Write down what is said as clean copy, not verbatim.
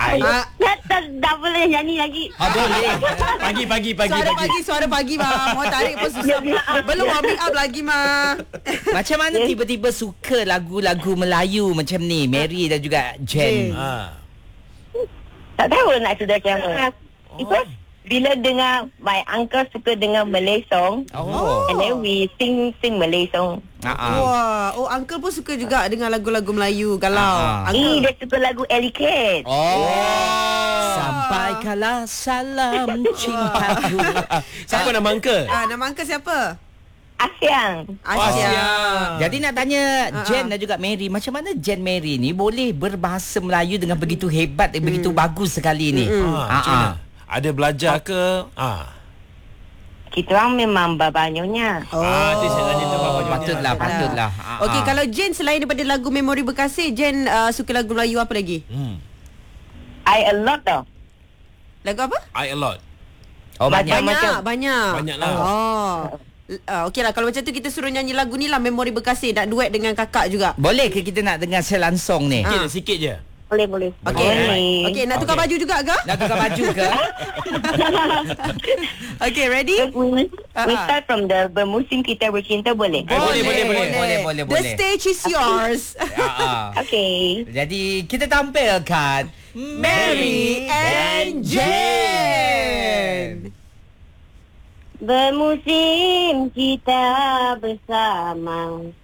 Baik. Tak boleh nyanyi lagi. Boleh. Suara pagi Ma. Mau tarik pun susah. Belum warming up lagi Ma. Macam mana tiba-tiba suka lagu-lagu Melayu macam ni, Mary dan juga Jen? Tak tahu nak sudah macam mana. Because bila dengar my uncle suka dengar Malay song, and then we sing Malay song. Wah, uncle pun suka juga dengan lagu-lagu Melayu galau. Uncle. Dia suka lagu Etiquette. Sampaikanlah salam cintaku. Siapa nama uncle? Nama uncle siapa? Asyang. Jadi nak tanya Jen dan juga Mary, macam mana Jen Mary ni boleh berbahasa Melayu dengan begitu hebat, begitu bagus sekali ni? Ada belajar ke? Kita orang memang babanyonya. Itu saya tanya tu Patutlah. Okey, kalau Jen selain daripada lagu Memori Berkasih, Jen suka lagu Melayu apa lagi? I a lot tau. Lagu apa? I a lot. Banyak. Banyak lah. Okey lah, kalau macam tu kita suruh nyanyi lagu ni lah, Memori Berkasih, nak duet dengan kakak juga. Boleh ke kita nak dengar selangsung ni? Sikit je. Boleh. Okey, nak tukar baju juga ke? Nak tukar baju ke? Okay, ready? We start from the bermusim kita bercinta, boleh? Boleh. The stage is yours. Okay. Jadi kita tampilkan Mary and Jen. Bermusim kita bersama,